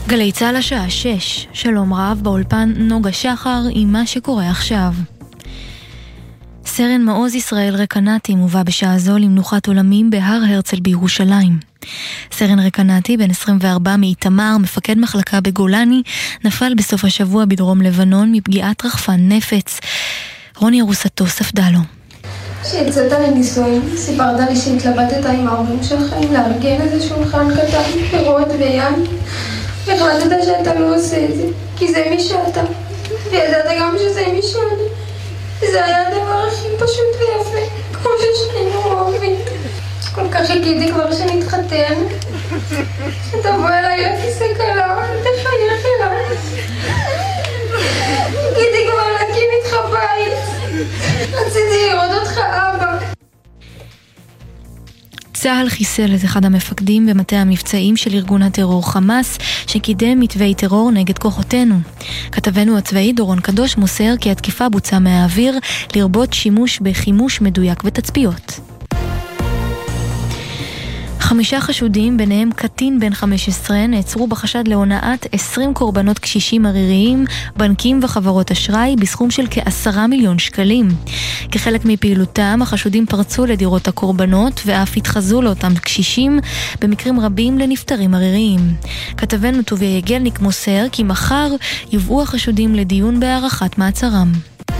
גלי צהל השעה 6. שלום רב, באולפן נוגה שחר עם מה שקורה עכשיו. סרן מעוז ישראל רקנתי מובא בשעה זו למנוחת עולמים בהר הרצל בירושלים. סרן רקנתי, בן 24 מאיתמר, מפקד מחלקה בגולני, נפל בסוף השבוע בדרום לבנון מפגיעת רחפן נפץ. רוני ארוסתו ספדה לו. כשיצאת לניסויים, סיפרת לי שהתלבטת עם ההורים שלך אם לארגן איזה שולחן קטן, פירות ויין, והחלטת שאתה לא עושה את זה, כי זה מי שאתה, וידעת גם שזה מי שאני. זה היה הדבר הכי פשוט ויפה, כמו ששנינו אוהבים. כל כך חיכיתי כבר שנתחתן, שתבוא אליי לכיסא קלה, תחייך אליי. חיכיתי כבר להקים איתך בית, רציתי לראות אותך אבא. צה"ל חיסל את אחד המפקדים במטה המבצעים של ארגון הטרור חמאס, שקידם מתווי טרור נגד כוחותינו. כתבנו הצבאי דורון קדוש מוסר כי התקיפה בוצעה מהאוויר, לרבות שימוש בחימוש מדויק ותצפיות. 5 חשודים, ביניהם קטין בן 15, נעצרו בחשד להונאת 20 קורבנות קשישים עריריים, בנקים וחברות אשראי בסכום של כ10 מיליון שקלים. כחלק מפעילותם, החשודים פרצו לדירות הקורבנות ואף התחזו לאותם קשישים, במקרים רבים לנפטרים עריריים. כתבנו טוביה יגלניק מוסר כי מחר יובאו החשודים לדיון בהארכת מעצרם.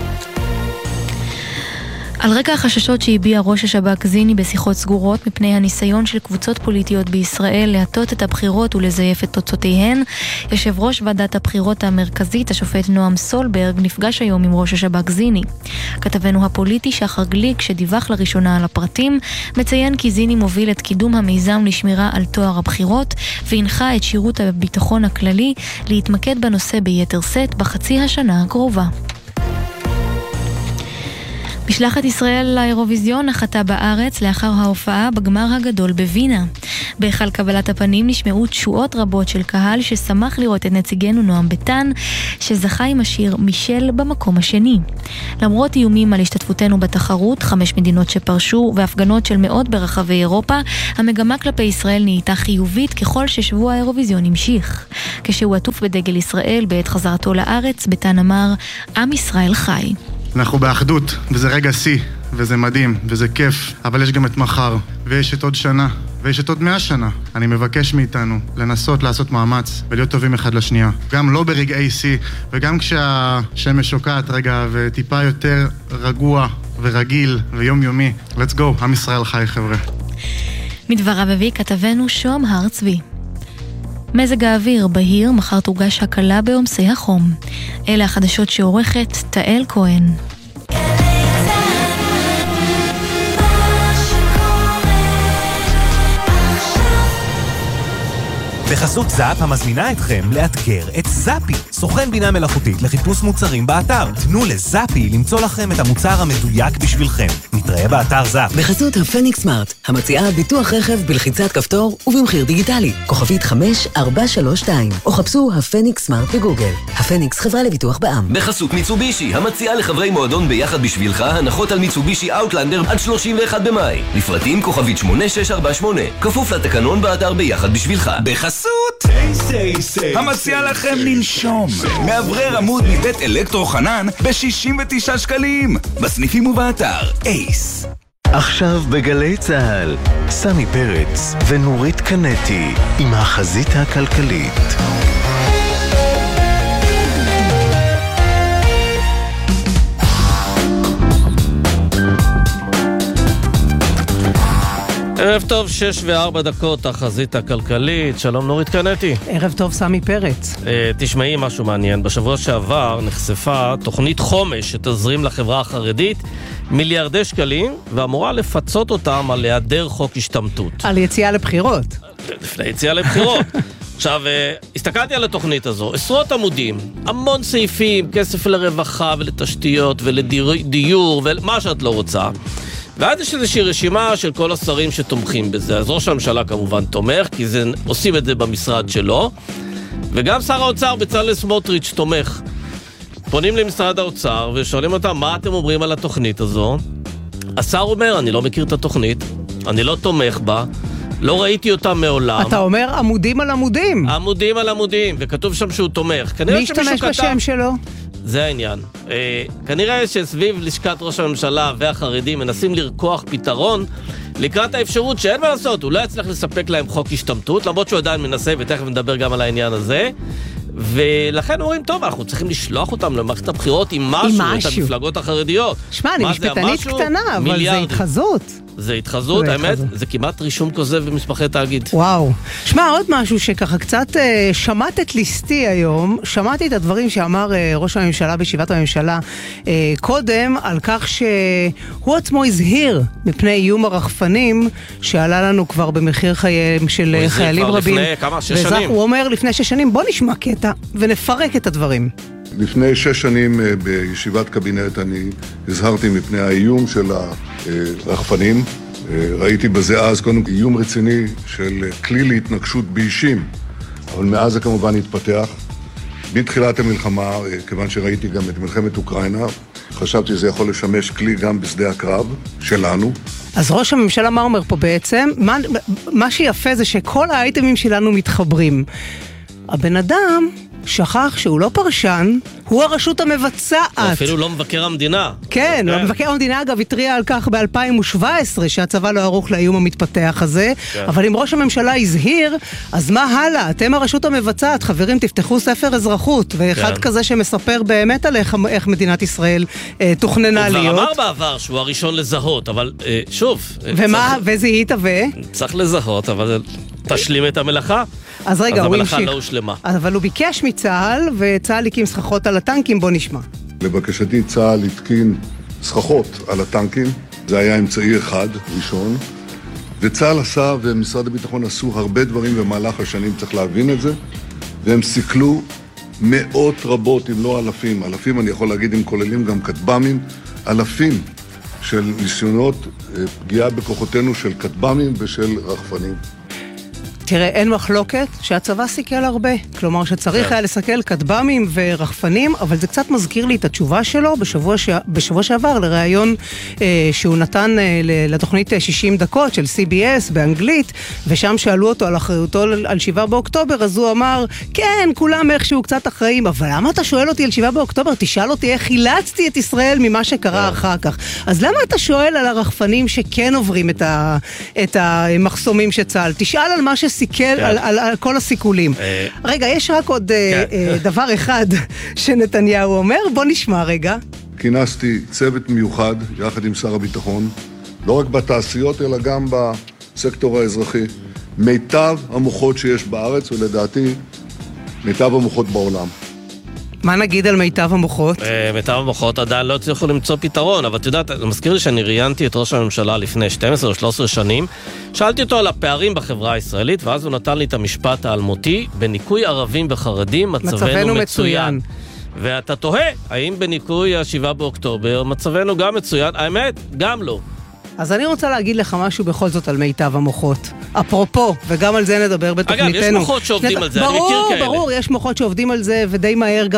על רקע החששות שהביע ראש השב"כ זיני בשיחות סגורות מפני הניסיון של קבוצות פוליטיות בישראל להטות את הבחירות ולזייף את תוצאותיהן, יושב ראש ועדת הבחירות המרכזית, השופט נועם סולברג, נפגש היום עם ראש השב"כ זיני. כתבנו הפוליטי שחר גליק, שדיווח לראשונה על הפרטים, מציין כי זיני מוביל את קידום המיזם לשמירה על תואר הבחירות, והנחה את שירות הביטחון הכללי להתמקד בנושא ביתר שאת בחצי השנה הקרובה. משלחת ישראל לאירוויזיון נחתה בארץ לאחר ההופעה בגמר הגדול בווינה. בהיכל קבלת הפנים נשמעו תשואות רבות של קהל ששמח לראות את נציגנו נועם ביטן, שזכה עם השיר מישל במקום השני. למרות איומים על השתתפותנו בתחרות, 5 מדינות שפרשו והפגנות של מאות ברחבי אירופה, המגמה כלפי ישראל נהייתה חיובית ככל ששבוע האירוויזיון המשיך. כשהוא עטוף בדגל ישראל בעת חזרתו לארץ, ביטן אמר, עם ישראל חי. אנחנו באחדות, וזה רגע שיא, וזה מדהים, וזה כיף, אבל יש גם את מחר, ויש את עוד שנה, ויש את עוד 100 שנה. אני מבקש מאיתנו לנסות לעשות מאמץ ולהיות טובים אחד לשנייה. גם לא ברגעי שיא, וגם כשהשמש שוקעת רגע וטיפה יותר רגוע ורגיל ויומיומי. Let's go, עם ישראל חי חבר'ה. מדבריו הביא כתבנו שום הר צבי. מזג האוויר בהיר, מחר תורגש הקלה בעומסי החום. אלה החדשות שעורכת תאל כהן. בחסות זאפ המזמינה אתכם לאתגר את זאפי, סוכן בינה מלאכותית לחיפוש מוצרים באתר. תנו לזאפי למצוא לכם את המוצר המדויק בשבילכם. נתראה באתר זאפ. בחסות הפניקס סמארט, המציעה ביטוח רכב בלחיצת כפתור ובמחיר דיגיטלי. כוכבית 5432, או חפשו הפניקס סמארט בגוגל. הפניקס, חברה לביטוח בע"מ. בחסות מיצובישי, המציעה לחברי מועדון ביחד בשבילך הנחות על מיצובישי אאוטלנדר עד 31 במאי. לפרטים כוכבית 8648, כפוף לתקנון באתר ביחד בשבילך. בחסות המציע לכם לנשום מאוורר עמוד מבית אלקטרו חנן ב-69 שקלים בסניפים ובאתר אייס. עכשיו בגלי צהל סמי פרץ ונורית קנטי עם החזית הכלכלית. ערב טוב, 6:04, החזית הכלכלית. שלום נורית קנטי. ערב טוב סמי פרץ. תשמעי משהו מעניין. בשבוע שעבר נחשפה תוכנית חומש שתזרים לחברה החרדית מיליארדי שקלים, ואמורה לפצות אותם על היעדר חוק השתמטות. על יציאה לבחירות. לפני יציאה לבחירות. עכשיו, הסתכלתי על התוכנית הזו, עשרות עמודים, המון סעיפים, כסף לרווחה ולתשתיות ולדיור ומה שאת לא רוצה. ועד יש איזושהי רשימה של כל השרים שתומכים בזה. אז ראש הממשלה כמובן תומך, כי עושים את זה במשרד שלו. וגם שר האוצר בצלאל סמוטריץ' תומך. פונים למשרד האוצר ושואלים אותם, מה אתם אומרים על התוכנית הזו? השר אומר, אני לא מכיר את התוכנית, אני לא תומך בה, לא ראיתי אותם מעולם. אתה אומר עמודים על עמודים. עמודים על עמודים, וכתוב שם שהוא תומך. מי השתמש בשם שלו? זה העניין. כנראה שסביב לשכת ראש הממשלה והחרדים מנסים לרקוח פתרון לקראת האפשרות שאין מה לעשות, הוא לא יצליח לספק להם חוק השתמטות, למרות שהוא עדיין מנסה, ותכף נדבר גם על העניין הזה. ולכן אומרים, טוב, אנחנו צריכים לשלוח אותם למערכת הבחירות עם משהו, את המפלגות החרדיות. שמע, אני משפטנית קטנה, אבל זה התחזות. זה התחזות, האמת, זה כמעט רישום כוזב במסמכי תאגיד. וואו. שמע, עוד משהו שככה קצת שמעת את ליסטי היום, שמעתי את הדברים שאמר ראש הממשלה בישיבת הממשלה קודם, על כך שהוא עצמו הזהיר מפני איום הרחפנים, שעלה לנו כבר במחיר חייהם של חיילים רבים. הוא הזהיר כבר לפני כמה, 6 שנים. הוא אומר לפני 6 שנים, בוא נשמע קטע ונפרק את הדברים. לפני 6 שנים בישיבת קבינט אני הזהרתי מפני האיום של הרחפנים. ראיתי בזה אז קודם איום רציני של כלי להתנגשות באישים, אבל מאז זה כמובן התפתח. בתחילת המלחמה, כיוון שראיתי גם את מלחמת אוקראינה, חשבתי שזה יכול לשמש כלי גם בשדה הקרב שלנו. אז ראש הממשלה מה אומר פה בעצם? מה שיפה זה שכל האייטמים שלנו מתחברים. הבן אדם שכח שהוא לא פרשן, הוא הרשות המבצעת. הוא אפילו לא מבקר המדינה. כן, מבקר המדינה אגב התריע על כך ב-2017 שהצבא לא ערוך לאיום המתפתח הזה, אבל אם ראש הממשלה הזהיר, אז מה הלאה? אתם הרשות המבצעת, חברים, תפתחו ספר אזרחות, ואחד כזה שמספר באמת על איך מדינת ישראל תוכננה להיות. הוא כבר אמר בעבר שהוא הראשון לזהות, אבל שוב. ומה, וזהית צריך לזהות, אבל תשלים את המלאכה. אז רגע, הוא המשיך. לא הושלמה. אבל הוא ביקש מצה"ל, וצה"ל הקים סככות על הטנקים, בוא נשמע. לבקשתי צה"ל התקין סככות על הטנקים, זה היה אמצעי אחד, ראשון, וצה"ל עשה ומשרד הביטחון עשו הרבה דברים במהלך השנים, צריך להבין את זה, והם סיכלו מאות רבות, אם לא אלפים, אלפים אני יכול להגיד, הם כוללים גם כטב"מים, אלפים של ניסיונות פגיעה בכוחותינו של כטב"מים ושל רחפנים. תראה, אין מחלוקת שהצבא סיכל הרבה. כלומר, שצריך היה לסכל כטב"מים ורחפנים, אבל זה קצת מזכיר לי את התשובה שלו בשבוע שעבר, לראיון שהוא נתן לתוכנית 60 דקות של CBS באנגלית, ושם שאלו אותו על אחריותו על 7 באוקטובר, אז הוא אמר, כן, כולם איכשהו קצת אחראים, אבל למה אתה שואל אותי על 7 באוקטובר? תשאל אותי איך חילצתי את ישראל ממה שקרה אחר כך. אז למה אתה שואל על הרחפנים שכן עוברים את המחסומים שצה"ל? תשאל על מה סיכל, על כל הסיכולים. רגע, יש רק עוד דבר אחד שנתניהו אומר, בוא נשמע רגע. כינסתי צוות מיוחד יחד עם שר הביטחון, לא רק בתעשיות אלא גם בסקטור האזרחי. מיטב המוחות שיש בארץ ולדעתי מיטב המוחות בעולם. מה נגיד על מיטב המוחות? מיטב המוחות עדיין לא הצליחו למצוא פתרון, אבל אתה יודעת, מזכיר לי שאני ראיינתי את ראש הממשלה לפני 12 או 13 שנים, שאלתי אותו על הפערים בחברה הישראלית, ואז הוא נתן לי את המשפט האלמותי, בניקוי ערבים וחרדים מצבנו מצוין. ואתה תוהה, האם בניקוי ה7 באוקטובר מצבנו גם מצוין? האמת, גם לא. אז אני רוצה להגיד לך משהו בכל זאת על מיטב המוחות. אפרופו, וגם על זה נדבר בתוכניתנו. אגב, יש מוחות שעובדים על זה, אני מכיר כאלה. ברור, יש מוחות שעובדים על זה, ודי מהר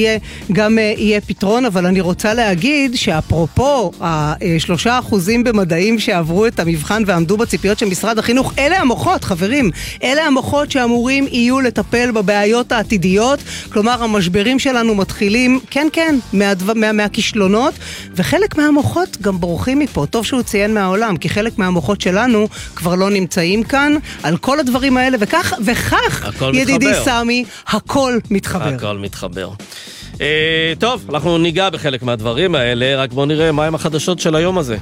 גם יהיה פתרון, אבל אני רוצה להגיד שאפרופו, 3% במדעים שעברו את המבחן ועמדו בציפיות של משרד החינוך, אלה המוחות, חברים. אלה המוחות שאמורים יהיו לטפל בבעיות העתידיות, כלומר, המשברים שלנו מתחילים, כן, מהכישלונות, וחלק מהמוחות גם בורחים מפה. טוב שהוא ציין מהעולם, כי חלק מהמוחות שלנו כבר לא נמצאים כאן, על כל הדברים האלה, וכך, ידידי סמי, הכל מתחבר. טוב, אנחנו ניגע בחלק מהדברים האלה, רק בואו נראה מהם החדשות של היום הזה.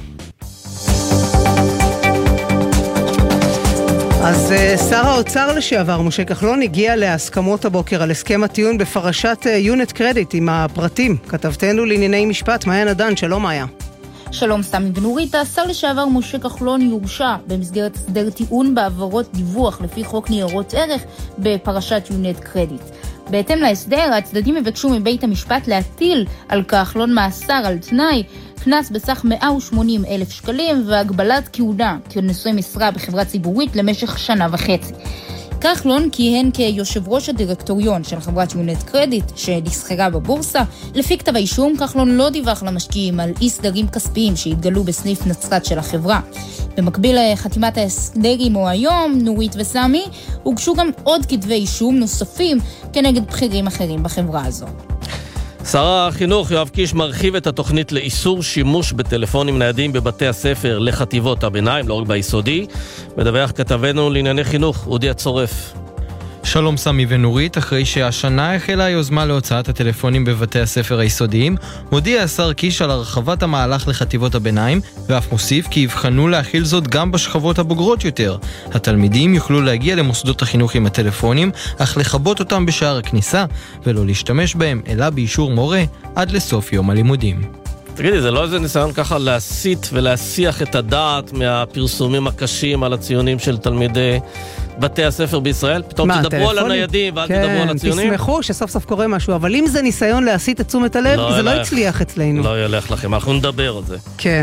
אז שר האוצר לשעבר, משה כחלון, הגיע להסכמות הבוקר על הסכם הטיעון בפרשת יונט קרדיט עם הפרטים. כתבתנו לענייני משפט, מאיה נדן, שלום מאיה. שלום סמי ונורית, השר לשעבר משה כחלון יורשע במסגרת הסדר טיעון בעברות דיווח לפי חוק ניירות ערך בפרשת יונט קרדיט. בהתאם להסדר, הצדדים יבקשו מבית המשפט להטיל על כחלון מאסר על תנאי, קנס בסך 180,000 שקלים והגבלת כהונה כנושא משרה בחברה ציבורית למשך 1.5 שנה. כחלון כיהן כיושב ראש הדירקטוריון של חברת יונט קרדיט שנסחרה בבורסה. לפי כתב האישום, כחלון לא דיווח למשקיעים על אי סדרים כספיים שהתגלו בסניף נצרת של החברה. במקביל לחתימת ההסדר עמו היום, נורית וסמי, הוגשו גם עוד כתבי אישום נוספים כנגד בכירים אחרים בחברה הזו. שר החינוך יואב קיש מרחיב את התוכנית לאיסור שימוש בטלפונים ניידים בבתי הספר לחטיבות הביניים, לא רק ביסודי. מדווח כתבנו לענייני חינוך, אודי הצורף. שלום סמי ונורית, אחרי שהשנה החלה היוזמה להוצאת הטלפונים בבתי הספר היסודיים, הודיע השר קיש על הרחבת המהלך לחטיבות הביניים, ואף מוסיף כי יבחנו להכיל זאת גם בשכבות הבוגרות יותר. התלמידים יוכלו להגיע למוסדות החינוך עם הטלפונים, אך לחבות אותם בשער הכניסה, ולא להשתמש בהם, אלא באישור מורה, עד לסוף יום הלימודים. תגידי, זה לא איזה ניסיון ככה להסיט ולהסיח את הדעת מהפרסומים הקשים על הציונים של תלמידי בתי הספר בישראל? פתאום תדברו על הניידים ואל תדברו על הציונים? כן, תשמחו שסוף סוף קורה משהו, אבל אם זה ניסיון להסיט את תשומת הלב, זה לא הצליח אצלנו. לא ילך לכם, אנחנו נדבר על זה. כן.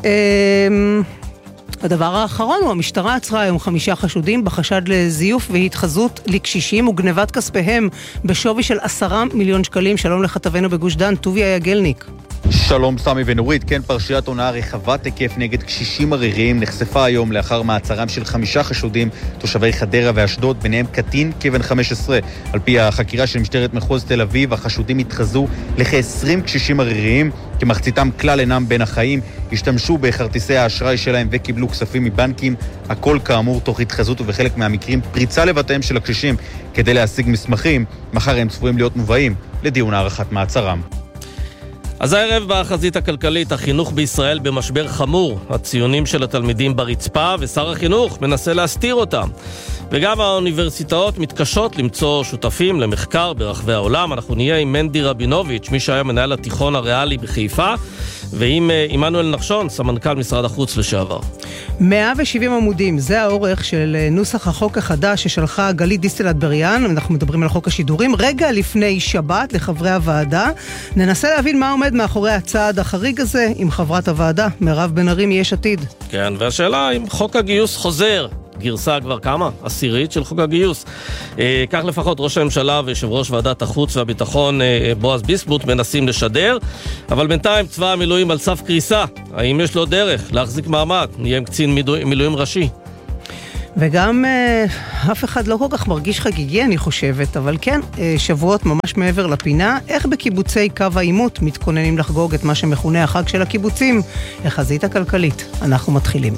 הדבר האחרון הוא, המשטרה עצרה היום 5 חשודים בחשד לזיוף והתחזות לקשישים וגנבת כספיהם בשווי של 10 מיליון שקלים. שלום לכתבנו בגוש דן, טוביה יגלניק. שלום סמי ונורית, כן, פרשיית הונאה רחבת היקף נגד קשישים עריריים נחשפה היום לאחר מעצרם של 5 חשודים תושבי חדרה ואשדוד, ביניהם קטין כבן 15. על פי החקירה של משטרת מחוז תל אביב, החשודים התחזו לכ-20 קשישים עריריים, כמחציתם כלל אינם בין החיים, השתמשו בכרטיסי האשראי שלהם וקיבלו כספים מבנקים, הכל כאמור תוך התחזות ובחלק מהמקרים פריצה לבתיהם של הקשישים כדי להשיג מסמכים. מחר הם צפויים להיות מובאים לדיון הערכת מעצרם. אז הערב בחזית הכלכלית, החינוך בישראל במשבר חמור, הציונים של התלמידים ברצפה, ושר החינוך מנסה להסתיר אותם. וגם האוניברסיטאות מתקשות למצוא שותפים למחקר ברחבי העולם. אנחנו נהיה עם מנדי רבינוביץ', מי שהיה מנהל התיכון הריאלי בחיפה, ועם עמנואל נחשון, סמנכ"ל משרד החוץ לשעבר. 170 עמודים, זה האורך של נוסח החוק החדש ששלחה גלית דיסטל אטבריאן. אנחנו מדברים על חוק השידורים. רגע לפני שבת לחברי הוועדה, ננסה להבין מה עומד מאחורי הצעד החריג הזה עם חברת הוועדה, מירב בן ארי מיש עתיד. כן, והשאלה אם חוק הגיוס חוזר. גרסה כבר כמה? 10 של חוק הגיוס. כך לפחות ראש הממשלה ויושב ראש ועדת החוץ והביטחון בועז ביסמוט מנסים לשדר, אבל בינתיים צבא המילואים על סף קריסה. האם יש לו דרך להחזיק מעמד? נהיה עם קצין מילואים ראשי. וגם אף אחד לא כל כך מרגיש חגיגי, אני חושבת, אבל כן, שבועות ממש מעבר לפינה. איך בקיבוצי קו העימות מתכוננים לחגוג את מה שמכונה החג של הקיבוצים? החזית הכלכלית. אנחנו מתחילים.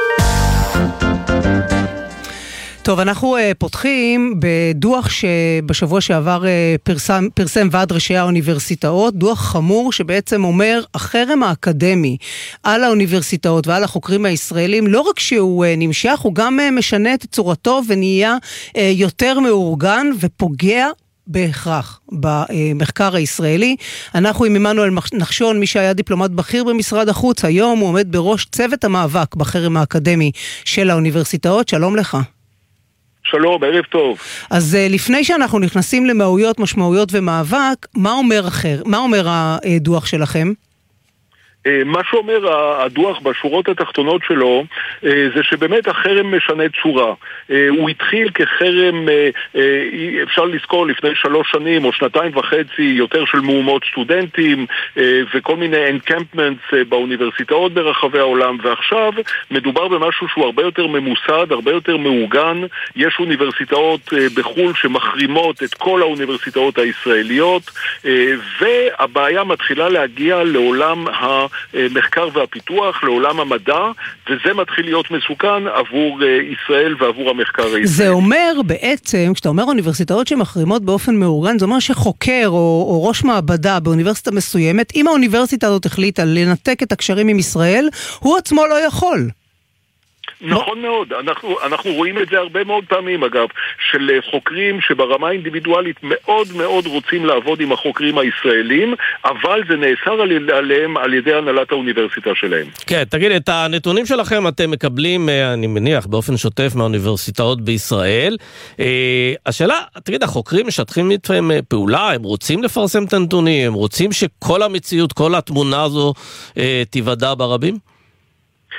טוב, אנחנו פותחים בדוח שבשבוע שעבר פרסם ועד ראשי האוניברסיטאות, דוח חמור שבעצם אומר, החרם האקדמי על האוניברסיטאות ועל החוקרים הישראלים, לא רק שהוא נמשך, הוא גם משנה את צורתו ונהיה יותר מאורגן ופוגע בהכרח במחקר הישראלי. אנחנו עם עמנואל נחשון, מי שהיה דיפלומט בכיר במשרד החוץ, היום הוא עומד בראש צוות המאבק בחרם האקדמי של האוניברסיטאות. שלום לך. שלום, ערב טוב. אז לפני שאנחנו נכנסים למהויות, משמעויות ומאבק, מה אומר הדוח שלכם? מה שאומר הדוח בשורות התחתונות שלו זה שבאמת החרם משנה צורה. הוא התחיל כחרם, אפשר לזכור לפני 3 שנים או 2.5 יותר של מהומות סטודנטים וכל מיני אנקמפמנטס באוניברסיטאות ברחבי העולם, ועכשיו מדובר במשהו שהוא הרבה יותר ממוסד, הרבה יותר מאורגן. יש אוניברסיטאות בחול שמחרימות את כל האוניברסיטאות הישראליות, והבעיה מתחילה להגיע לעולם המחקר והפיתוח, לעולם המדע, וזה מתחיל להיות מסוכן עבור ישראל ועבור המחקר הישראלי. זה אומר בעצם, כשאתה אומר אוניברסיטאות שמחרימות באופן מאורגן, זה אומר שחוקר או ראש מעבדה באוניברסיטה מסוימת, אם האוניברסיטה הזאת החליטה לנתק את הקשרים עם ישראל, הוא עצמו לא יכול. נכון מאוד, אנחנו רואים את זה הרבה מאוד פעמים אגב, של חוקרים שברמה האינדיבידואלית מאוד מאוד רוצים לעבוד עם החוקרים הישראלים, אבל זה נאסר עליהם על ידי הנהלת האוניברסיטה שלהם. כן, תגיד, את הנתונים שלכם אתם מקבלים, אני מניח, באופן שוטף מהאוניברסיטאות בישראל. השאלה, תגיד, החוקרים משתפים איתכם פעולה, הם רוצים לפרסם את הנתונים, הם רוצים שכל המציאות, כל התמונה הזו תיוודע ברבים?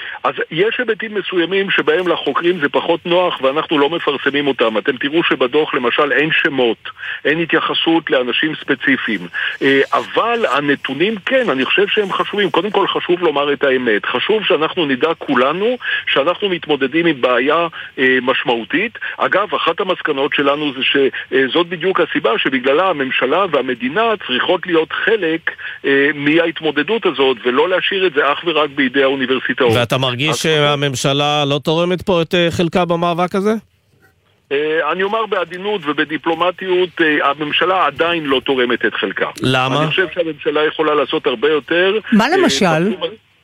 אז יש היבטים מסוימים שבהם לחוקרים זה פחות נוח ואנחנו לא מפרסמים אותם. אתם תראו שבדוח למשל אין שמות, אין התייחסות לאנשים ספציפיים. אבל הנתונים כן, אני חושב שהם חשובים. קודם כל חשוב לומר את האמת. חשוב שאנחנו נדע כולנו שאנחנו מתמודדים עם בעיה משמעותית. אגב, אחת המסקנות שלנו זה שזאת בדיוק הסיבה שבגללה הממשלה והמדינה צריכות להיות חלק מההתמודדות הזאת ולא להשאיר את זה אך ורק בידי האוניברסיטאות. ואתה מרגיש שהממשלה לא תורמת פה את חלקה במאבק הזה? אני אומר בעדינות ובדיפלומטיות, הממשלה עדיין לא תורמת את חלקה. למה? אני חושב שהממשלה יכולה לעשות הרבה יותר. מה למשל?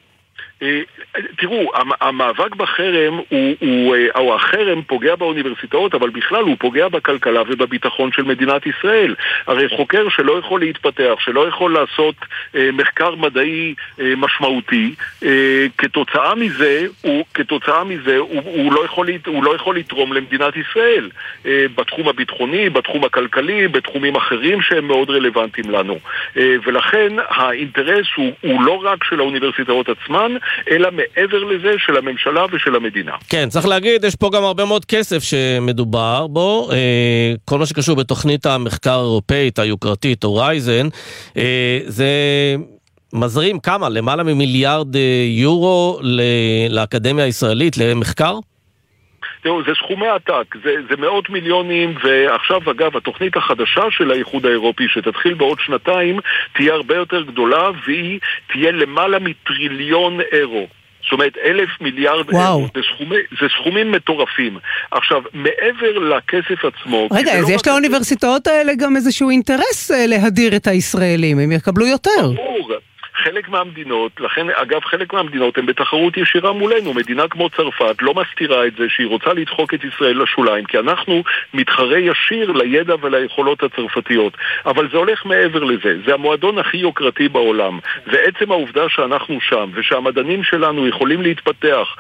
תראו, המאבק בחרם או החרם פוגע באוניברסיטאות, אבל בכלל הוא פוגע בכלכלה ובביטחון של מדינת ישראל. הרי חוקר שלא יכול להתפתח, שלא יכול לעשות מחקר מדעי משמעותי, כתוצאה מזה הוא לא יכול לתרום למדינת ישראל בתחום הביטחוני, בתחום הכלכלי, בתחומים אחרים שהם מאוד רלוונטיים לנו. ולכן האינטרס הוא לא רק של האוניברסיטאות עצמן, אלא מעבר לזה של הממשלה ושל המדינה. כן, צריך להגיד, יש פה גם הרבה מאוד כסף שמדובר בו, כל מה שקשור בתוכנית המחקר האירופאית, היוקרתית, הורייזן, זה מזרים כמה? למעלה ממיליארד יורו לאקדמיה הישראלית למחקר? תראו, זה סכומי עתק, זה מאות מיליונים, ועכשיו אגב התוכנית החדשה של האיחוד האירופי שתתחיל בעוד שנתיים תהיה הרבה יותר גדולה והיא תהיה למעלה מטריליון אירו. זאת אומרת 1,000 מיליארד אירו, זה סכומים מטורפים. עכשיו, מעבר לכסף עצמו... רגע, אז יש לאוניברסיטאות האלה גם איזשהו אינטרס להדיר את הישראלים, הם יקבלו יותר. ברור. חלק מהמדינות, לכן אגב חלק מהמדינות הם בתחרות ישירה מולנו. מדינה כמו צרפת לא מסתירה את זה שהיא רוצה לדחוק את ישראל לשוליים, כי אנחנו מתחרה ישיר לידע וליכולות הצרפתיות. אבל זה הולך מעבר לזה. זה המועדון הכי יוקרתי בעולם. ועצם העובדה שאנחנו שם ושהמדענים שלנו יכולים להתפתח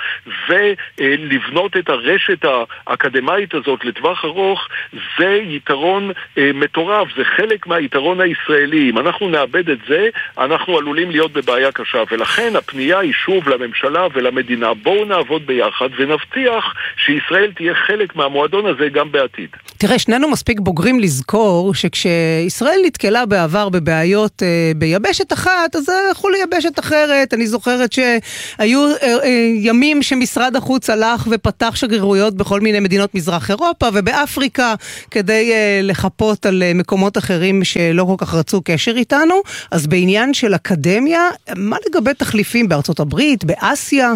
ולבנות את הרשת האקדמית הזאת לטווח ארוך, זה יתרון מטורף. זה חלק מהיתרון הישראלי. אם אנחנו נאבד את זה, אנחנו עלולים להיות בבעיה קשה, ולכן הפנייה היא שוב לממשלה ולמדינה. בואו נעבוד ביחד ונבטיח שישראל תהיה חלק מהמועדון הזה גם בעתיד. תראה, שנינו מספיק בוגרים לזכור שכשישראל נתקלה בעבר בבעיות ביבשת אחת, אז הלכו ליבשת אחרת. אני זוכרת שהיו ימים שמשרד החוץ הלך ופתח שגרירויות בכל מיני מדינות מזרח אירופה ובאפריקה כדי לחפות על מקומות אחרים שלא כל כך רצו קשר איתנו. אז בעניין של אקדמיה, מה לגבי תחליפים בארצות הברית, באסיה?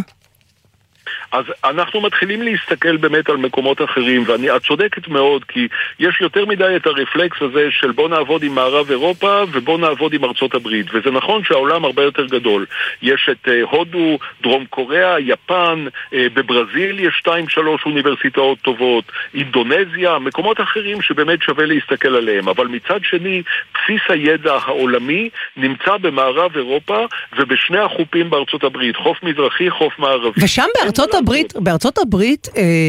אז אנחנו מתחילים להסתכל באמת על מקומות אחרים, ואת צודקת מאוד, כי יש יותר מדי את הרפלקס הזה של בוא נעבוד עם מערב אירופה ובוא נעבוד עם ארצות הברית, וזה נכון שהעולם הרבה יותר גדול. יש את הודו, דרום קוריאה, יפן, בברזיל יש 2-3 אוניברסיטאות טובות, אינדונזיה, מקומות אחרים שבאמת שווה להסתכל עליהם, אבל מצד שני, בסיס הידע העולמי נמצא במערב אירופה ובשני החופים בארצות הברית, חוף מזרחי, חוף מערבי. ושם בארצות הברית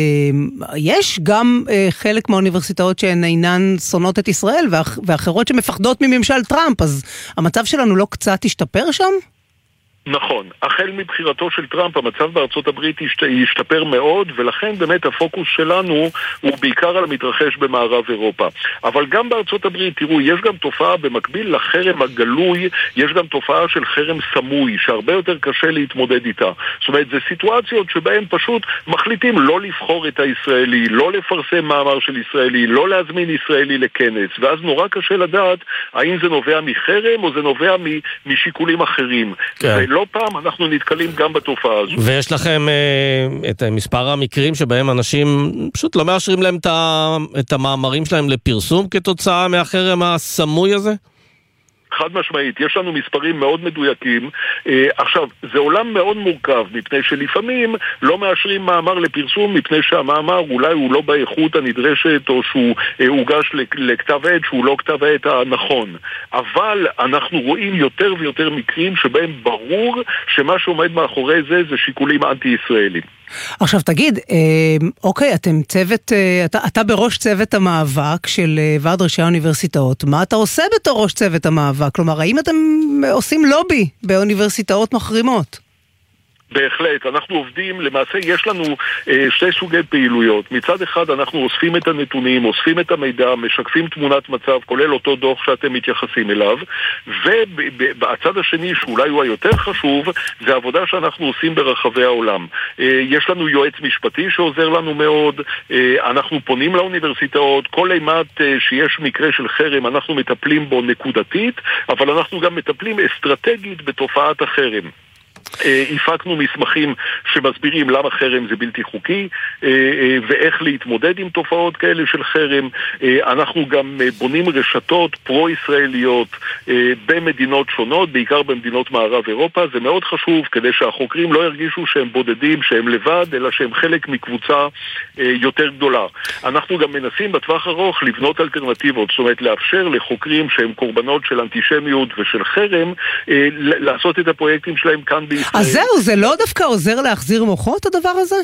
יש גם חלק מהאוניברסיטאות שהן אינן שונאות את ישראל ואחרות שמפחדות מממשל טראמפ, אז המצב שלנו לא קצת השתפר שם? נכון, החל מבחירתו של טראמפ המצב בארצות הברית ישתפר מאוד, ולכן באמת הפוקוס שלנו הוא בעיקר על המתרחש במערב אירופה. אבל גם בארצות הברית, תראו, יש גם תופעה במקביל לחרם הגלוי, יש גם תופעה של חרם סמוי, שהרבה יותר קשה להתמודד איתה. זאת אומרת, זה סיטואציות שבהן פשוט מחליטים לא לבחור את הישראלי, לא לפרסם מאמר של ישראלי, לא להזמין ישראלי לכנס, ואז נורא קשה לדעת האם זה נובע מחרם או זה נובע משיקולים אחרים. כן. לא פעם אנחנו נתקלים גם בתופעה הזו. ויש לכם את מספר המקרים שבהם אנשים פשוט לא מאשרים להם את המאמרים שלהם לפרסום כתוצאה מהחרם הסמוי הזה? חד משמעית, יש לנו מספרים מאוד מדויקים. עכשיו, זה עולם מאוד מורכב, מפני שלפעמים לא מאשרים מאמר לפרסום, מפני שהמאמר אולי הוא לא באיכות הנדרשת, או שהוא הוגש לכתב עת, שהוא לא כתב עת הנכון. אבל אנחנו רואים יותר ויותר מקרים שבהם ברור שמה שעומד מאחורי זה זה שיקולים אנטי-ישראלים. עכשיו תגיד, אוקיי, אתם צוות, אתה בראש צוות המאבק של ועד ראשי האוניברסיטאות, מה אתה עושה בתור ראש צוות המאבק? כלומר, האם אתם עושים לובי באוניברסיטאות מחרימות? בהחלט, אנחנו עובדים, למעשה יש לנו שתי סוגי פעילויות. מצד אחד אנחנו אוספים את הנתונים, אוספים את המידע, משקפים תמונת מצב, כולל אותו דוח שאתם מתייחסים אליו, ובצד השני, שאולי הוא היותר חשוב, זה עבודה שאנחנו עושים ברחבי העולם. יש לנו יועץ משפטי שעוזר לנו מאוד, אנחנו פונים לאוניברסיטאות, כל אימת שיש מקרה של חרם אנחנו מטפלים בו נקודתית, אבל אנחנו גם מטפלים אסטרטגית בתופעת החרם. הפקנו מסמכים שמסבירים למה חרם זה בלתי חוקי ואיך להתמודד עם תופעות כאלה של חרם. אנחנו גם בונים רשתות פרו-ישראליות במדינות שונות, בעיקר במדינות מערב אירופה. זה מאוד חשוב כדי שהחוקרים לא ירגישו שהם בודדים, שהם לבד, אלא שהם חלק מקבוצה יותר גדולה. אנחנו גם מנסים בטווח ארוך לבנות אלטרנטיבות, זאת אומרת לאפשר לחוקרים שהם קורבנות של אנטישמיות ושל חרם לעשות את הפרויקטים שלהם כאן בישראל. אז זהו, זה לא דווקא עוזר להחזיר מוחות הדבר הזה?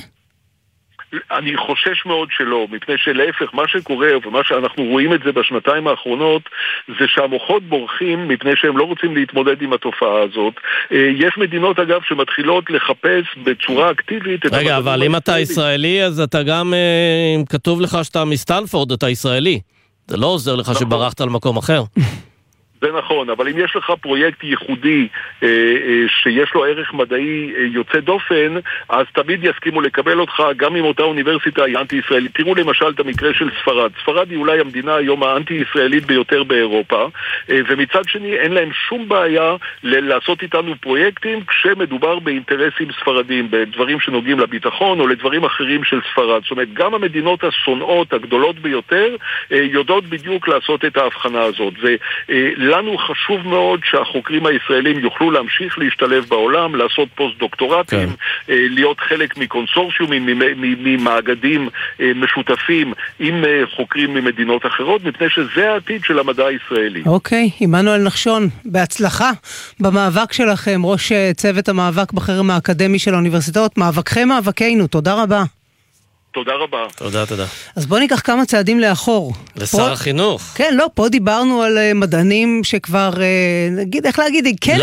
אני חושש מאוד שלא, מפני שלהפך, מה שקורה, ומה שאנחנו רואים את זה בשנתיים האחרונות, זה שהמוחות בורחים מפני שהם לא רוצים להתמודד עם התופעה הזאת. יש מדינות, אגב, שמתחילות לחפש בצורה אקטיבית... רגע, אבל אם אתה ישראלי, אז אתה גם, אם כתוב לך שאתה מסטנפורד, אתה ישראלי. זה לא עוזר לך שברחת על מקום אחר. זה נכון, אבל אם יש לך פרויקט ייחודי שיש לו ערך מדעי יוצא דופן, אז תמיד יסכימו לקבל אותך גם אם אותה אוניברסיטה היא אנטי-ישראלית. תראו למשל את המקרה של ספרד. ספרד היא אולי המדינה היום האנטי-ישראלית ביותר באירופה, ומצד שני אין להם שום בעיה לעשות איתנו פרויקטים כשמדובר באינטרסים ספרדים, בדברים שנוגעים לביטחון או לדברים אחרים של ספרד. זאת אומרת, גם המדינות השונאות הגדולות ביותר יודעות בדיוק לעשות את ההבחנה הזאת. לנו חשוב מאוד שהחוקרים הישראלים יוכלו להמשיך להשתלב בעולם, לעשות פוסט-דוקטורטים, להיות חלק מקונסורסיומים, ממאגדים משותפים עם חוקרים ממדינות אחרות, מפני שזה העתיד של המדע הישראלי. אוקיי, עמנואל נחשון, בהצלחה במאבק שלכם, ראש צוות המאבק בחרם האקדמי של האוניברסיטאות, מאבקכם מאבקנו, תודה רבה. תודה רבה. תודה. אז בואו ניקח כמה צעדים לאחור. לשר החינוך. כן, לא, פה דיברנו על מדענים שכבר, נגיד, איך להגיד,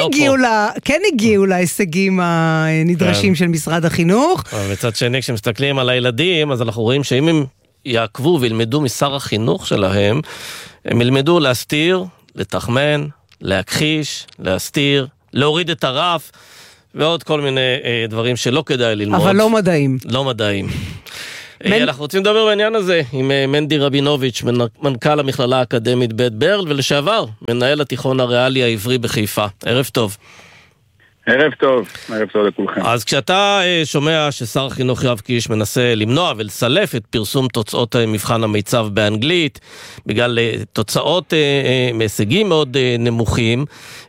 כן הגיעו להישגים הנדרשים של משרד החינוך. וצד שני, כשמסתכלים על הילדים, אז אנחנו רואים שאם הם יעקבו וילמדו משר החינוך שלהם, הם ילמדו להסתיר, לתחמן, להכחיש, להסתיר, להוריד את הרף, ועוד כל מיני דברים שלא כדאי ללמוד. אבל לא מדעים. לא מדעים. אנחנו רוצים לדבר בעניין הזה עם מנדי רבינוביץ', מנכ"ל המכללה האקדמית בית ברל, ולשעבר מנהל התיכון הריאלי העברי בחיפה. ערב טוב. ערב טוב לכולכם. אז כשאתה שומע ששר החינוך יואב קיש מנסה למנוע ולסלף את פרסום תוצאות מבחן המיצב באנגלית, בגלל תוצאות מהישגים מאוד נמוכים,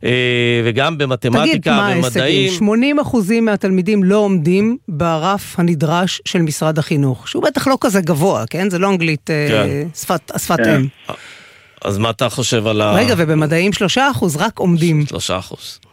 וגם במתמטיקה ומדעים. תגיד, 80% מהתלמידים לא עומדים ברף הנדרש של משרד החינוך, שהוא בטח לא כזה גבוה, כן? זה לא אנגלית שפת אם. אז מה אתה חושב על רגע, ובמדעים 3% רק עומדים. 3%.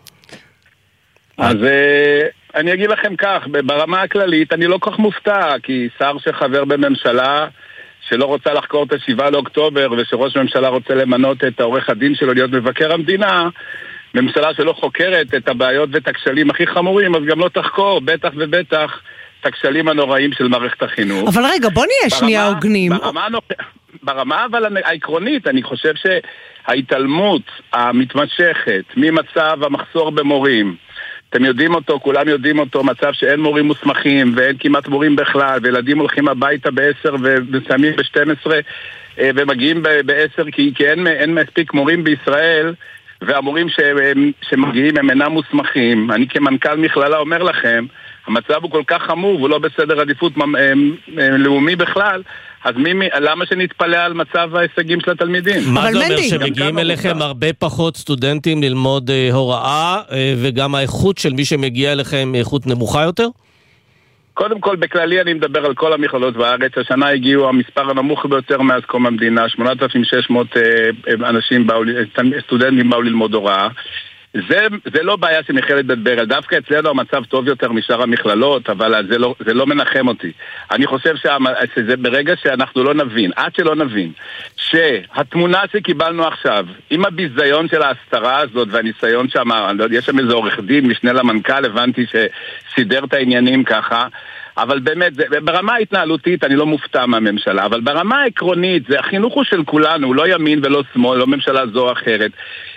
אז אני אגיד לכם כך, ברמה הכללית אני לא כך מופתע, כי שר שחבר בממשלה שלא רוצה לחקור את 7 לאוקטובר ושראש ממשלה רוצה למנות את העורך הדין שלו להיות מבקר המדינה, ממשלה שלא חוקרת את הבעיות ואת הכשלים הכי חמורים, אז גם לא תחקור, בטח ובטח, את הכשלים הנוראים של מערכת החינוך. אבל רגע, בוא נהיה שנייה הוגנים. ברמה אבל העקרונית, אני חושב שההתעלמות המתמשכת ממצב המחסור במורים, אתם יודעים אותו, כולם יודעים אותו, מצב שאין מורים מוסמכים ואין כמעט מורים בכלל, וילדים הולכים הביתה ב-10 ומסיימים ב-12 ומגיעים ב-10 כי אין מספיק מורים בישראל, והמורים שמגיעים הם אינם מוסמכים. אני כמנכ"ל מכללה אומר לכם, המצב הוא כל כך חמור, הוא לא בסדר עדיפות לאומי בכלל, אז למה שנתפלא על מצב ההישגים של התלמידים? מה זה אומר שמגיעים אליכם הרבה פחות סטודנטים ללמוד הוראה, וגם האיכות של מי שמגיע אליכם היא איכות נמוכה יותר? קודם כל, בכללי אני מדבר על כל המכללות בארץ. השנה הגיעו המספר הנמוך ביותר מאז קום המדינה, 8,600 סטודנטים באו ללמוד הוראה. זה לא בעיה של מכללת בית ברל, דווקא אצלנו המצב טוב יותר משאר המכללות, אבל זה לא מנחם אותי. אני חושב שזה ברגע שאנחנו לא נבין, עד שלא נבין, שהתמונה שקיבלנו עכשיו, עם הביזיון של ההסתרה הזאת והניסיון שם, יש שם איזה עורך דין, משנה למנכ"ל, הבנתי שסידר את העניינים ככה, אבל באמת, ברמה ההתנהלותית אני לא מופתע מהממשלה, אבל ברמה העקרונית, זה החינוך הוא של כולנו, הוא לא ימין ולא שמאל, לא ממשלה זו או אחרת.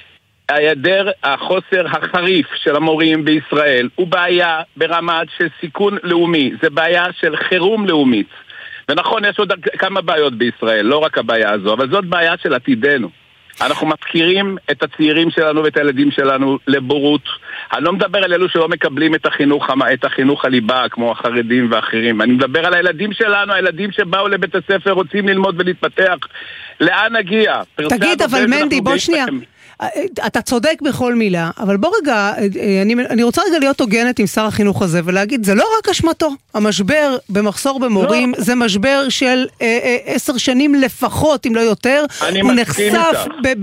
החוסר החריף של המורים בישראל הוא בעיה ברמת של סיכון לאומי, זה בעיה של חירום לאומית. ונכון, יש עוד כמה בעיות בישראל, לא רק הבעיה הזו, אבל זאת בעיה של עתידנו. אנחנו מפקירים את הצעירים שלנו ואת הילדים שלנו לבורות. אני לא מדבר על אלו שלא מקבלים את החינוך הליבה, כמו החרדים ואחרים. אני מדבר על הילדים שלנו, הילדים שבאו לבית הספר, רוצים ללמוד ולהתפתח. לאן נגיע? תגיד, אבל מנדי, בוא שנייה. אתה צודק בכל מילה, אבל בוא רגע, אני רוצה רגע להיות הוגנת עם שר החינוך הזה, ולהגיד, זה לא רק אשמתו. המשבר במחסור במורים, זה משבר של 10 שנים לפחות, אם לא יותר. הוא נחשף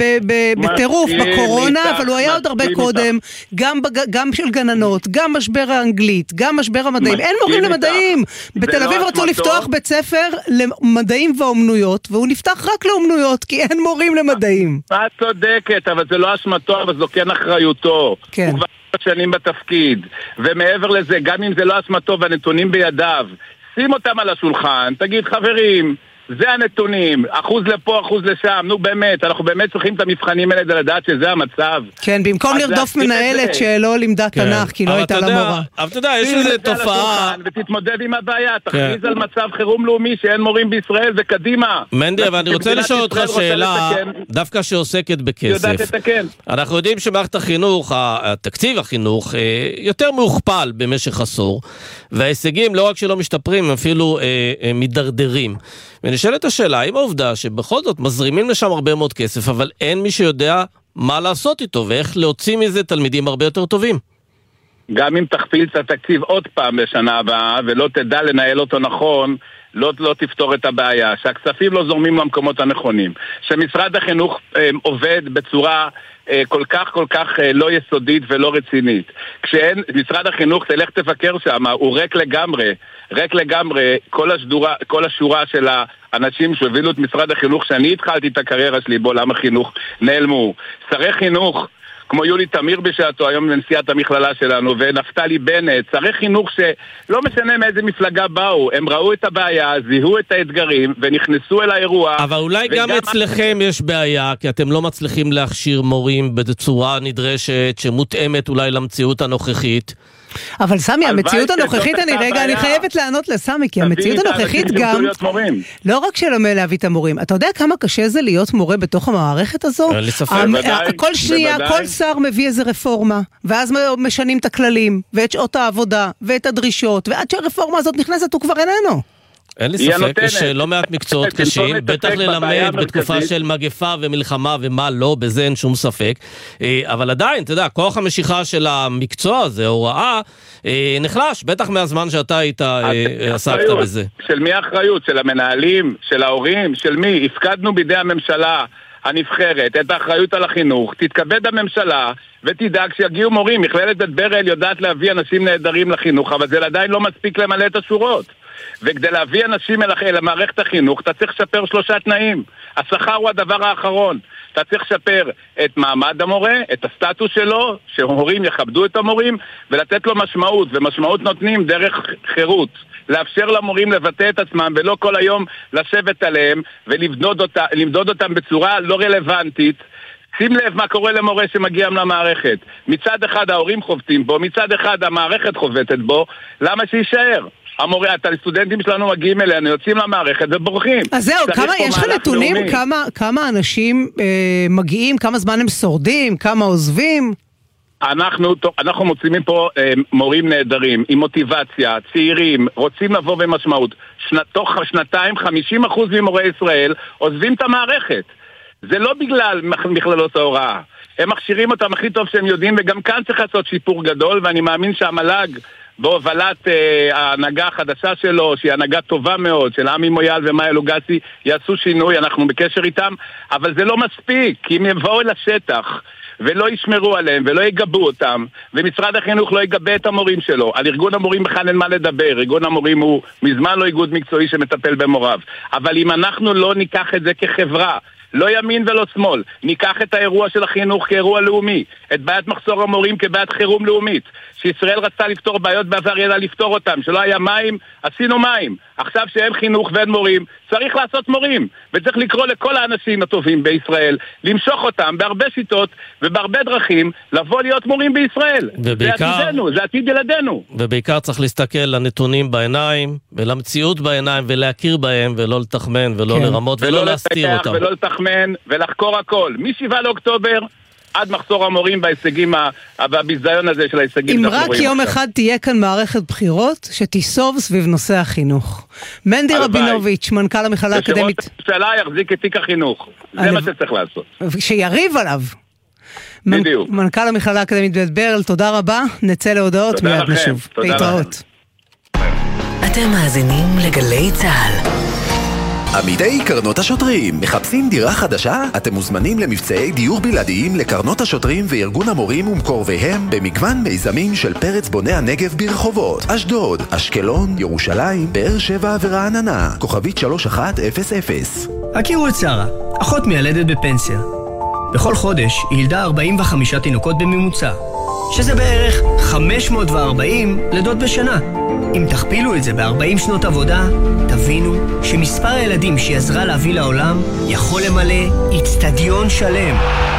בטירוף בקורונה, אבל הוא היה עוד הרבה קודם, גם של גננות, גם משבר האנגלית, גם משבר המדעים. אין מורים למדעים. בתל אביב רצו לפתוח בית ספר למדעים ואומנויות, והוא נפתח רק לאומנויות, כי אין מורים למדעים. את צודקת, אבל זה לא אשמתו, אבל זו כן אחריותו. כן. הוא כבר שנים בתפקיד. ומעבר לזה, גם אם זה לא אשמתו והנתונים בידיו, שים אותם על השולחן, תגיד, חברים, זה הנתונים, אחוז לפה, אחוז לשם, נו באמת, אנחנו באמת צריכים את המבחנים האלה לדעת שזה המצב. כן, במקום לרדוף מנהלת שלא לימדה תנ"ך, כי לא הייתה לה מורה. אבל אתה יודע, יש איזו תופעה... ותתמודד עם הבעיה, תכריז על מצב חירום לאומי שאין מורים בישראל, וקדימה. מנדי, אבל אני רוצה לשאול אותך שאלה, דווקא שעוסקת בכסף. יודעת לתקן. אנחנו יודעים שמערכת החינוך, התקציב החינוך, יותר מאוכפל במשך עשור, וההישגים לא רק שלא משתפרים, אפילו מדרדרים. ונשאלת השאלה, האם העובדה שבכל זאת מזרימים לשם הרבה מאוד כסף, אבל אין מי שיודע מה לעשות איתו, ואיך להוציא מזה תלמידים הרבה יותר טובים. גם אם תכפיל את התקציב עוד פעם בשנה הבאה, ולא תדע לנהל אותו נכון, לא תפתור את הבעיה, שהכספים לא זורמים למקומות הנכונים, שמשרד החינוך עובד בצורה כל כך לא יסודית ולא רצינית. כשאין, משרד החינוך תלך תבקר שם, הוא ריק לגמרי, כל השורה של האנשים שהובילו את משרד החינוך, שאני התחלתי את הקריירה שלי בעולם החינוך, נעלמו. שרי חינוך, כמו יולי תמיר בשעתו, היום לנשיאת המכללה שלנו, ונפתלי בנט, שרי חינוך שלא משנה מאיזה מפלגה באו, הם ראו את הבעיה, זיהו את האתגרים, ונכנסו אל האירוע. אבל אולי גם אצלכם יש בעיה, כי אתם לא מצליחים להכשיר מורים בצורה נדרשת, שמותאמת אולי למציאות הנוכחית. אבל סמי, המציאות הנוכחית, אני חייבת לענות לסמי, כי המציאות הנוכחית גם, לא רק שלומד להביא את המורים, אתה יודע כמה קשה זה להיות מורה בתוך המערכת הזו? כל שנייה, כל שר מביא איזה רפורמה, ואז משנים את הכללים, ואת שעות העבודה, ואת הדרישות, ועד שהרפורמה הזאת נכנסת, הוא כבר איננו. אין לי ספק, יש לא מעט מקצועות קשים, בטח ללמד בתקופה של מגפה ומלחמה ומה לא, בזה אין שום ספק, אבל עדיין, אתה יודע, כוח המשיכה של המקצוע הזה, הוראה, נחלש, בטח מהזמן שאתה היית עסקת בזה. של מי האחריות? של המנהלים? של ההורים? של מי? הפקדנו בידי הממשלה הנבחרת את האחריות על החינוך, תתכבד הממשלה ותדאג שיגיעו מורים. מכללת בית ברל יודעת להביא אנשים נהדרים לחינוך, אבל זה עדיין לא מספיק למלא את השורות. וכדי להביא אנשים אל מערכת החינוך, אתה צריך לשפר 3 תנאים. השכר הוא הדבר האחרון. אתה צריך לשפר את מעמד המורה, את הסטטוס שלו, שהורים יכבדו את המורים, ולתת לו משמעות, ומשמעות נותנים דרך חירות. לאפשר למורים לבטא את עצמם, ולא כל היום לשבת עליהם, ולמדוד אותם בצורה לא רלוונטית. שים לב מה קורה למורה שמגיע למערכת. מצד אחד ההורים חובטים בו, מצד אחד המערכת חובטת בו, למה שישאר? המורה, הסטודנטים שלנו מגיעים אלינו, יוצאים למערכת ובורחים. אז זהו, יש לך נתונים כמה אנשים מגיעים, כמה זמן הם שורדים, כמה עוזבים? אנחנו מוצאים פה מורים נהדרים, עם מוטיבציה, צעירים, רוצים לבוא במשמעות. תוך 2 50% ממורי ישראל עוזבים את המערכת. זה לא בגלל מכללות ההוראה. הם מכשירים אותם הכי טוב שהם יודעים, וגם כאן צריך לעשות שיפור גדול, ואני מאמין שהמל"ג בהובלת ההנהגה החדשה שלו, שהיא הנהגה טובה מאוד, של עמי מויאל ומאיה לוגסי, יעשו שינוי, אנחנו בקשר איתם, אבל זה לא מספיק, כי אם יבואו לשטח ולא ישמרו עליהם ולא יגבו אותם, ומשרד החינוך לא יגבה את המורים שלו, על ארגון המורים בכלל אין מה לדבר, ארגון המורים הוא מזמן לא איגוד מקצועי שמטפל במוריו, אבל אם אנחנו לא ניקח את זה כחברה, לא ימין ולא שמאל, ניקח את האירוע של החינוך כאירוע לאומי, את בעיית מחסור המורים כבעיית חירום לאומית, שישראל רצתה לפתור בעיות בעבר ידע לפתור אותם, שלא היה מים, עשינו מים, עכשיו שאין חינוך ואין מורים, צריך לעשות מורים, וצריך לקרוא לכל האנשים הטובים בישראל, למשוך אותם בהרבה שיטות ובהרבה דרכים, לבוא להיות מורים בישראל. ובעיקר, זה עתידנו, זה עתיד ילדינו. ובעיקר צריך להסתכל לנתונים בעיניים, ולמציאות בעיניים, ולהכיר בהם, ולא לתחמן, ולא לרמות, ולא להסתיר אותם. ולא לתחמן, ולחקור הכל. מ-7 לאוקטובר, עד מחסור המורים בהישגים, בביזיון הזה של ההישגים. אם רק יום אחד תהיה כאן מערכת בחירות, שתיסוב סביב נושא החינוך. מנדי רבינוביץ', מנכ"ל המכללה האקדמית. שראש הממשלה יחזיק את תיק החינוך. זה מה שצריך לעשות. שיריב עליו. בדיוק. מנכ"ל המכללה האקדמית בית ברל, תודה רבה. נצא להודעות מיד נשוב. להתראות. אתם מאזינים לגלי צהל. עמיתי קרנות השוטרים, מחפשים דירה חדשה? אתם מוזמנים למבצעי דיור בלעדיים לקרנות השוטרים וארגון המורים ומקורביהם במגוון מיזמים של פרץ בוני הנגב ברחובות אשדוד, אשקלון, ירושלים, באר שבע ורעננה. כוכבית 3100. הכירו את שרה, אחות מיילדת בפנסיה. בכל חודש היא ילדה 45 תינוקות בממוצע, שזה בערך 540 לידות בשנה. אם תכפילו את זה ב-40 שנות עבודה, תבינו שמספר הילדים שהיא עזרה להביא לעולם יכול למלא אצטדיון שלם.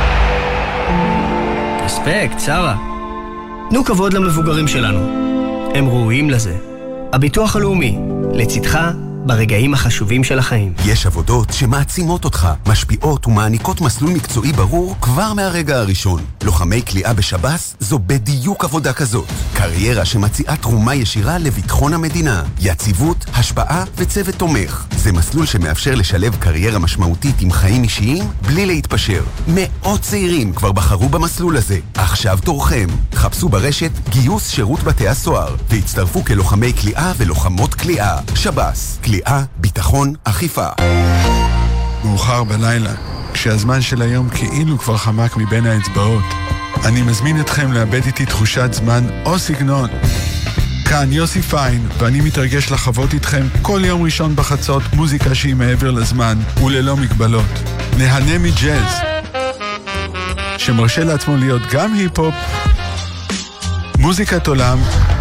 רספקט, שרה. תנו כבוד למבוגרים שלנו. הם ראויים לזה. הביטוח הלאומי, לצדך ברגעים החשובים של החיים. יש עבודות שמעצימות אותך, משפיעות ומעניקות מסלול מקצועי ברור כבר מהרגע הראשון. לוחמי כליאה בשב"ס זו בדיוק עבודה כזאת. קריירה שמציעה תרומה ישירה לביטחון המדינה, יציבות, השפעה וצוות תומך. זה מסלול שמאפשר לשלב קריירה משמעותית עם חיים אישיים בלי להתפשר. מאות צעירים כבר בחרו במסלול הזה. עכשיו תורכם. חפשו ברשת גיוס שירות בתי הסוהר והצטרפו כלוחמי כליאה ולוחמות כליאה. שב"ס, כליאה, ביטחון, אכיפה. מאוחר בלילה, כשהזמן של היום כאילו כבר חמק מבין האצבעות, אני מזמין אתכם לאבד איתי תחושת זמן או סגנון. כאן יוסי פיין, ואני מתרגש לחוות איתכם כל יום ראשון בחצות מוזיקה שהיא מעבר לזמן וללא מגבלות. נהנה מג'אז, שמרשה לעצמו להיות גם היפ-הופ, מוזיקת עולם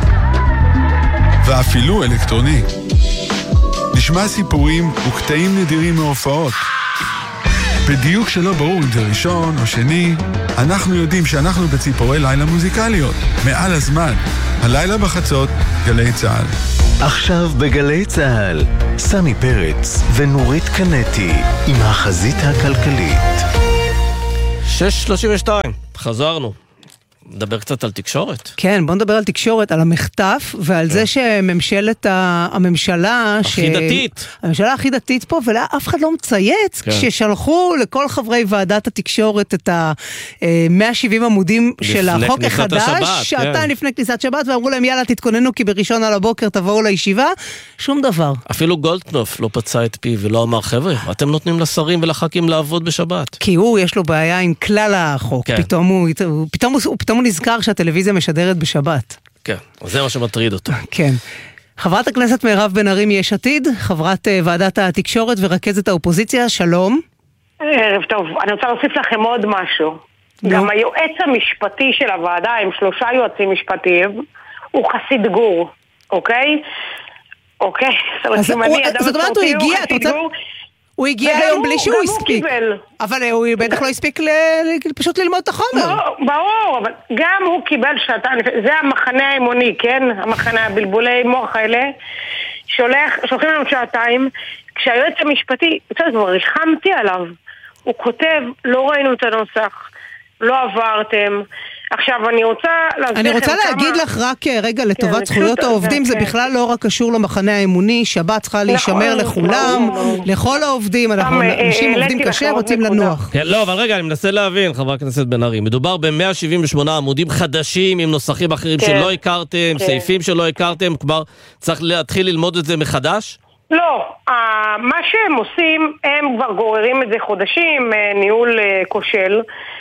ואפילו אלקטרוני. נשמע סיפורים וקטעים נדירים מהופעות. בדיוק שלא ברור אם זה ראשון או שני, אנחנו יודעים שאנחנו בציפורי לילה מוזיקליות. מעל הזמן, הלילה בחצות, גלי צהל. עכשיו בגלי צהל, סמי פרץ ונורית קנטי עם החזית הכלכלית. 6:32, חזרנו. נדבר קצת על תקשורת. כן, בוא נדבר על תקשורת, על המחטף, ועל זה הממשלה הכי דתית. הממשלה הכי דתית פה, ואף אחד לא מצייץ, כששלחו לכל חברי ועדת התקשורת את ה-170 עמודים של החוק החדש, שעתיים לפני כניסת שבת, ואמרו להם, יאללה, תתכוננו, כי בראשון על הבוקר תבואו לישיבה, שום דבר. אפילו גולדקנופ לא פצע את פי ולא אמר, חבר'ה, אתם נותנים לשרים ולח"כים לעבוד בשבת. כי יש לו בעיה עם כלל החוק. פתאום הוא נזכר שהטלוויזיה משדרת בשבת. כן, זה מה שמטריד אותו. כן. חברת הכנסת מירב בן ארי מיש עתיד, חברת ועדת התקשורת ורכזת האופוזיציה, שלום. ערב טוב, אני רוצה להוסיף לכם עוד משהו. גם היועץ המשפטי של הוועדה, עם 3 יועצים משפטיים, הוא חסיד גור, אוקיי? אוקיי, זאת אומרת, הוא הגיע, הוא הגיע היום בלי שהוא הספיק. אבל הוא בטח לא הספיק פשוט ללמוד את החומר. ברור, אבל גם הוא קיבל שעתיים, זה המחנה האמוני, כן? המחנה הבלבולי מוח האלה, שולחים לנו שעתיים, כשהיועץ המשפטי, כבר ריחמתי עליו, הוא כותב, לא ראינו את הנוסח, לא עברתם, עכשיו, אני רוצה להגיד לך רק רגע לטובת זכויות העובדים, זה בכלל לא רק קשור למחנה האמוני, שבת צריכה להישמר לכולם, לכל העובדים, אנחנו אנשים עובדים קשה, רוצים לנוח. לא, אבל רגע, אני מנסה להבין, חברת הכנסת בן ארי, מדובר ב-178 עמודים חדשים עם נוסחים אחרים שלא הכרתם, סעיפים שלא הכרתם, כבר צריך להתחיל ללמוד את זה מחדש? לא, מה שהם עושים, הם כבר גוררים את זה חודשים, ניהול כושל,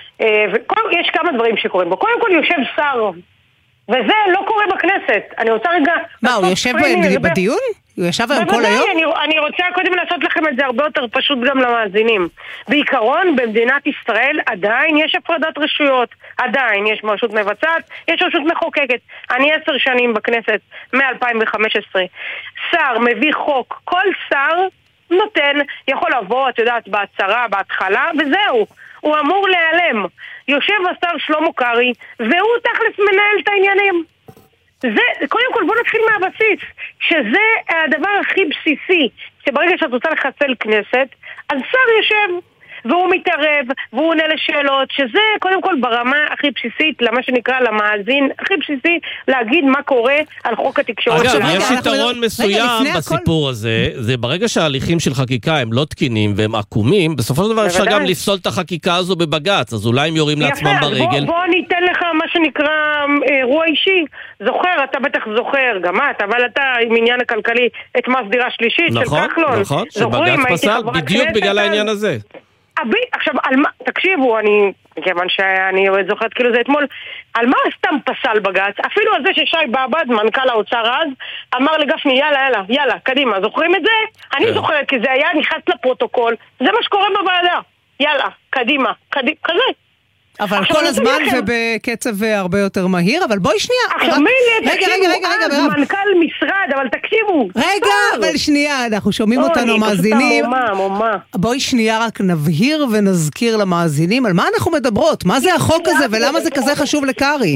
ויש כמה דברים שקורים בו. קודם כל יושב שר, וזה לא קורה בכנסת. אני רוצה רגע... מה, הוא יושב בדיון? הוא ישב היום כל היום? אני רוצה קודם לעשות לכם את זה הרבה יותר פשוט גם למאזינים. בעיקרון, במדינת ישראל עדיין יש הפרדת רשויות. עדיין יש רשות מבצעת, יש רשות מחוקקת. אני 10 שנים בכנסת, מ-2015. שר מביא חוק, כל שר נותן, יכול לבוא, את יודעת, בהצהרה, בהתחלה, וזהו. הוא אמור להיעלם. יושב השר שלמה קרעי, והוא תכלס מנהל את העניינים. זה, קודם כל בוא נתחיל מהבסיס, שזה הדבר הכי בסיסי, שברגע שאת רוצה לחסל כנסת, אז שר יושב, והוא מתערב, והוא עונה לשאלות, שזה קודם כל ברמה הכי בסיסית, למה שנקרא למאזין, הכי בסיסי, להגיד מה קורה על חוק התקשורת. אגב, יש יתרון מסוים בסיפור הזה, זה ברגע שההליכים של חקיקה הם לא תקינים והם עקומים, בסופו של דבר אפשר גם לפסול את החקיקה הזו בבג"ץ, אז אולי הם יורים לעצמם ברגל. בוא ניתן לך מה שנקרא אירוע אישי, זוכר, אתה בטח זוכר, גם אבל אתה עם עניין הכלכלי, את מס דירה שלישית של כחלון. נכון, שבג"ץ פסל בדיוק בגלל העניין הזה. עכשיו, תקשיבו, כיוון שאני זוכרת כאילו זה אתמול, על מה סתם פסל בג"ץ? אפילו על זה ששי באב"ד, מנכ"ל האוצר אז, אמר לגפני, יאללה, קדימה, זוכרים את זה? אני זוכרת, כי זה היה נכנס לפרוטוקול, זה מה שקורה בוועדה. יאללה, קדימה, כזה. אבל כל הזמן ובקצב הרבה יותר מהיר, אבל בואי שנייה. עכשיו רגע, מנכ"ל משרד, אבל תקשיבו. רגע, אבל שנייה, אנחנו שומעים אותנו מאזינים. בואי שנייה רק נבהיר ונזכיר למאזינים על מה אנחנו מדברות, מה זה החוק הזה ולמה זה כזה חשוב לקרי.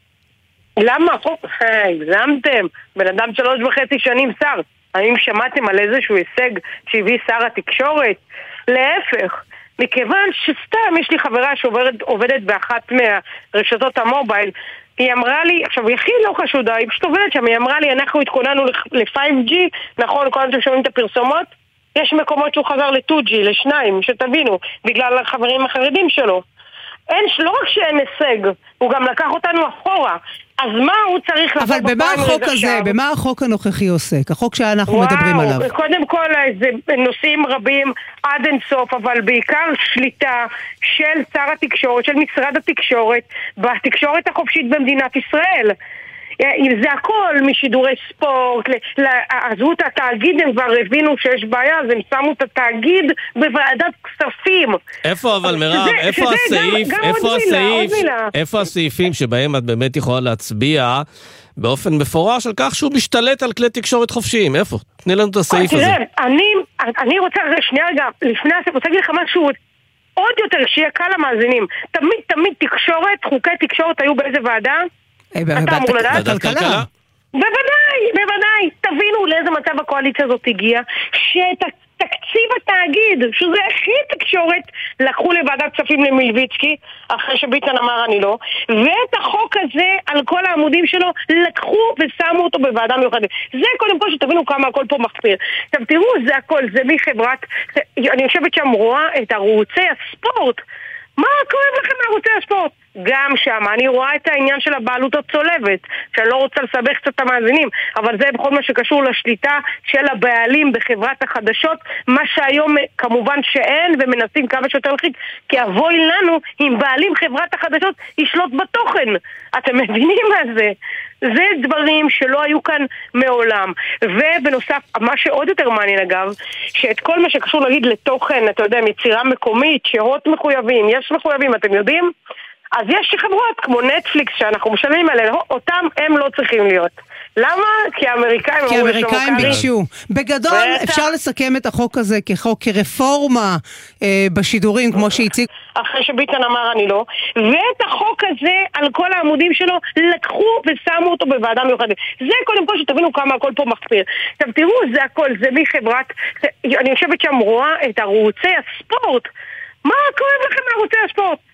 למה? הגזמתם, בן אדם 3.5 שנים שר. האם שמעתם על איזשהו הישג שהביא שר התקשורת? להפך. מכיוון שסתם יש לי חברה שעובדת באחת מהרשתות המובייל, היא אמרה לי, עכשיו היא הכי לא חשודה, היא פשוט עובדת שם, היא אמרה לי, אנחנו התכוננו ל-5G, נכון, כל אתם שומעים את הפרסומות, יש מקומות שהוא חזר ל-2G, ל-2, שתבינו, בגלל החברים החרדים שלו. לא רק שאין הישג, הוא גם לקח אותנו אחורה. אז מה הוא צריך אבל במה החוק הזה, במה החוק הנוכחי עוסק? החוק שאנחנו מדברים עליו. קודם כל, זה נושאים רבים עד אינסוף, אבל בעיקר שליטה של שר התקשורת, של משרד התקשורת, בתקשורת החופשית במדינת ישראל. זה הכל משידורי ספורט, עזבו את התאגיד, הם כבר הבינו שיש בעיה, אז הם שמו את התאגיד בוועדת כספים. איפה אבל מירב, איפה הסעיפים שבהם את באמת יכולה להצביע באופן מפורש על כך שהוא משתלט על כלי תקשורת חופשיים? איפה? תני לנו את הסעיף הזה. אני רוצה שנייה רגע, לפני הסעיף, רוצה להגיד לך משהו עוד יותר שיהיה קל למאזינים. תמיד תקשורת, חוקי תקשורת היו באיזה ועדה? אתה אמור לדעת? כלכלה. בוודאי, תבינו לאיזה מצב הקואליציה הזאת הגיעה, שתקציב התאגיד, שזה הכי תקשורת, לקחו לוועדת כספים למלביצקי, אחרי שביטן אמר אני לא, ואת החוק הזה על כל העמודים שלו, לקחו ושמו אותו בוועדה מיוחדת. זה קודם כל שתבינו כמה הכל פה מחפיר. עכשיו תראו, זה הכל, זה מחברת, אני חושבת שם רואה את ערוצי הספורט. מה כואב לכם מערוצי הספורט? גם שם, אני רואה את העניין של הבעלות הצולבת, שאני לא רוצה לסבך קצת את המאזינים, אבל זה בכל מה שקשור לשליטה של הבעלים בחברת החדשות, מה שהיום כמובן שאין, ומנסים כמה שיותר להרחיק, כי אבוי לנו אם בעלים חברת החדשות ישלוט בתוכן. אתם מבינים מה זה? זה דברים שלא היו כאן מעולם. ובנוסף, מה שעוד יותר מעניין אגב, שאת כל מה שקשור להגיד לתוכן, אתה יודע, יצירה מקומית, שהות מחויבים, יש מחויבים, אתם יודעים? אז יש חברות כמו נטפליקס שאנחנו משלמים עליהן, אותם הם לא צריכים להיות. למה? כי האמריקאים ביקשו. בגדול אפשר לסכם את החוק הזה כחוק, כרפורמה בשידורים, כמו שהציג. אחרי שביטן אמר אני לא. ואת החוק הזה, על כל העמודים שלו, לקחו ושמו אותו בוועדה מיוחדת. זה קודם כל שתבינו כמה הכל פה מחפיר. עכשיו תראו, זה הכל, זה מחברת, אני חושבת שם רואה את ערוצי הספורט. מה כואב לכם מערוצי הספורט?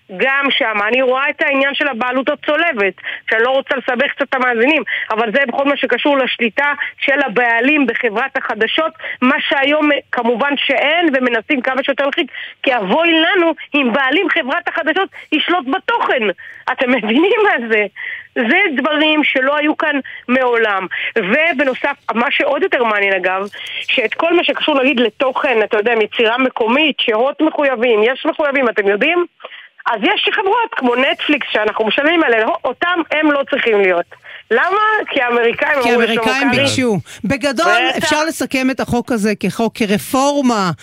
גם שם, אני רואה את העניין של הבעלות הצולבת, שאני לא רוצה לסבך קצת את המאזינים, אבל זה בכל מה שקשור לשליטה של הבעלים בחברת החדשות, מה שהיום כמובן שאין ומנסים כמה שיותר להרחיק, כי אבוי לנו אם בעלים חברת החדשות ישלוט בתוכן. אתם מבינים מה זה? זה דברים שלא היו כאן מעולם. ובנוסף, מה שעוד יותר מעניין אגב, שאת כל מה שקשור להגיד לתוכן, אתה יודע, יצירה מקומית, שהות מחויבים, יש מחויבים, אתם יודעים? אז יש חברות כמו נטפליקס שאנחנו משלמים עליהן, אותם הם לא צריכים להיות. למה? כי האמריקאים ביקשו. בגדול אפשר לסכם את החוק הזה כחוק, כרפורמה